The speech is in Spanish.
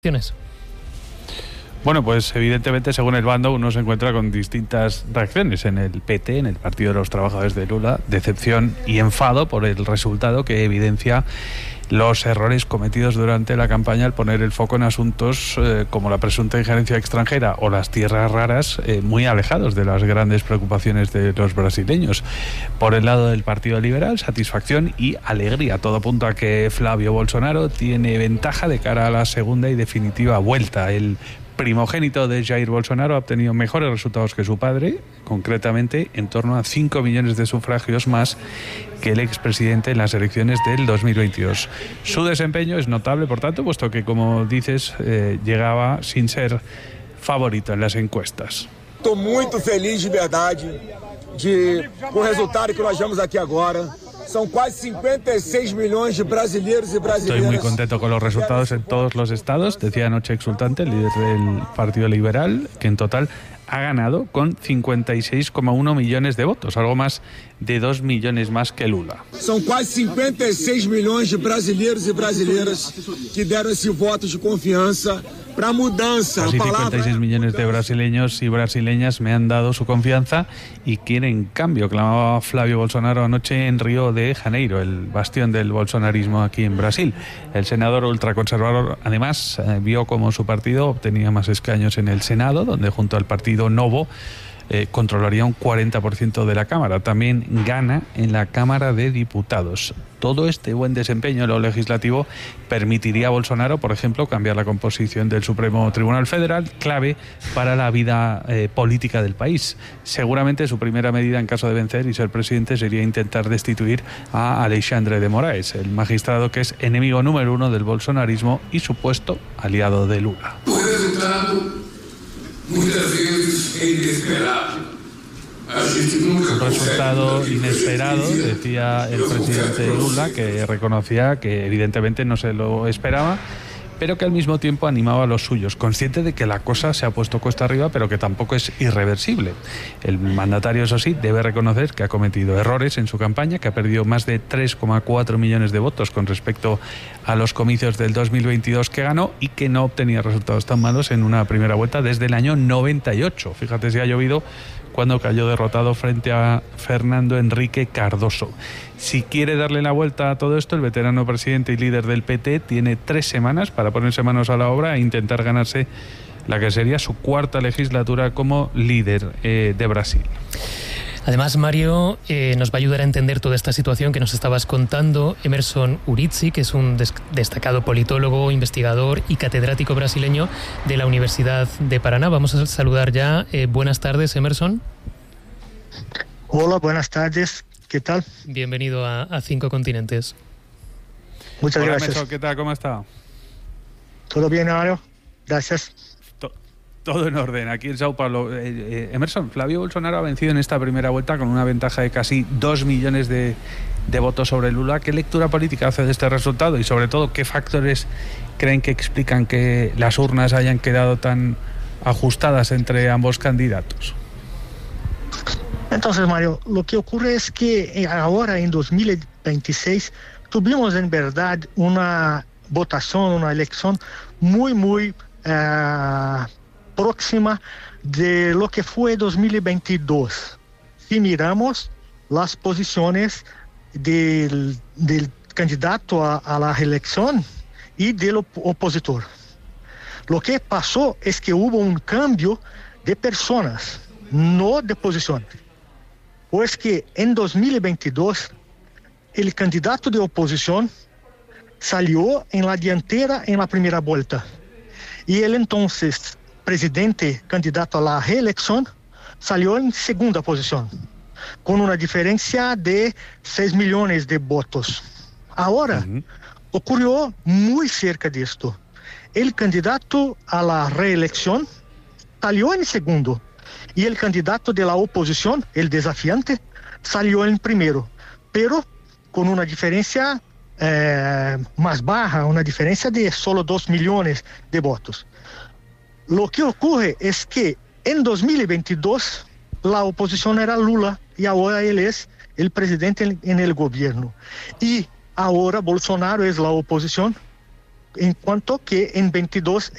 Bueno, pues evidentemente según el bando uno se encuentra con distintas reacciones. En el PT, en el Partido de los Trabajadores de Lula, decepción y enfado por el resultado que evidencia los errores cometidos durante la campaña al poner el foco en asuntos como la presunta injerencia extranjera o las tierras raras, muy alejados de las grandes preocupaciones de los brasileños. Por el lado del Partido Liberal, satisfacción y alegría. Todo apunta a que Flavio Bolsonaro tiene ventaja de cara a la segunda y definitiva vuelta. El primogénito de Jair Bolsonaro ha obtenido mejores resultados que su padre, concretamente en torno a 5 millones de sufragios más que el expresidente en las elecciones del 2022. Su desempeño es notable, por tanto, puesto que, como dices, llegaba sin ser favorito en las encuestas. Estou muito feliz de verdade com o resultado que nós vemos aqui agora. Son casi 56 millones de brasileños y brasileñas. Estoy muy contento con los resultados en todos los estados, decía anoche exultante el líder del Partido Liberal, que en total ha ganado con 56,1 millones de votos, algo más de 2 millones más que Lula. Son casi 56 millones de brasileños y brasileñas que dieron ese voto de confianza para mudanza. Casi 56 millones de brasileños y brasileñas me han dado su confianza y quieren cambio, clamaba Flavio Bolsonaro anoche en Río de Janeiro, el bastión del bolsonarismo aquí en Brasil. El senador ultraconservador además vio como su partido obtenía más escaños en el Senado, donde junto al partido Novo controlaría un 40% de la Cámara. También gana en la Cámara de Diputados. Todo este buen desempeño en lo legislativo permitiría a Bolsonaro, por ejemplo, cambiar la composición del Supremo Tribunal Federal, clave para la vida política del país. Seguramente su primera medida en caso de vencer y ser presidente sería intentar destituir a Alexandre de Moraes, el magistrado que es enemigo número 1 del bolsonarismo y supuesto aliado de Lula. Muchas veces inesperado. Un resultado inesperado, decía el presidente Lula, que reconocía que evidentemente no se lo esperaba, pero que al mismo tiempo animaba a los suyos, consciente de que la cosa se ha puesto cuesta arriba, pero que tampoco es irreversible. El mandatario, eso sí, debe reconocer que ha cometido errores en su campaña, que ha perdido más de 3,4 millones de votos con respecto a los comicios del 2022 que ganó y que no obtenía resultados tan malos en una primera vuelta desde el año 98. Fíjate si ha llovido cuando cayó derrotado frente a Fernando Henrique Cardoso. Si quiere darle la vuelta a todo esto, el veterano presidente y líder del PT tiene 3 semanas para ponerse manos a la obra e intentar ganarse la que sería su cuarta legislatura como líder de Brasil. Además, Mario, nos va a ayudar a entender toda esta situación que nos estabas contando Emerson Urizzi, que es un destacado politólogo, investigador y catedrático brasileño de la Universidad de Paraná. Vamos a saludar ya. Buenas tardes, Emerson. Hola, buenas tardes. ¿Qué tal? Bienvenido a Cinco Continentes. Muchas Hola, gracias. Emerson, ¿qué tal? ¿Cómo está? ¿Todo bien, Mario? Gracias. Todo en orden, aquí en Sao Paulo. Emerson, Flavio Bolsonaro ha vencido en esta primera vuelta con una ventaja de casi 2 millones de votos sobre Lula. ¿Qué lectura política hace de este resultado? Y sobre todo, ¿qué factores creen que explican que las urnas hayan quedado tan ajustadas entre ambos candidatos? Entonces, Mario, lo que ocurre es que ahora, en 2026, tuvimos en verdad una votación, una elección muy próxima de lo que fue 2022. Si miramos las posiciones del candidato a la reelección y del opositor. Lo que pasó es que hubo un cambio de personas, no de posición. Pues que en 2022 el candidato de oposición salió en la diantera en la primera vuelta. Y el entonces presidente candidato a la reelección salió en segunda posición, con una diferencia de 6 millones de votos. Ahora, ocurrió muy cerca de esto. El candidato a la reelección salió en segundo y el candidato de la oposición, el desafiante, salió en primero, pero con una diferencia más baja, una diferencia de solo 2 millones de votos. Lo que ocurre es que en 2022 la oposición era Lula y ahora él es el presidente en el gobierno. Y ahora Bolsonaro es la oposición en cuanto que en 22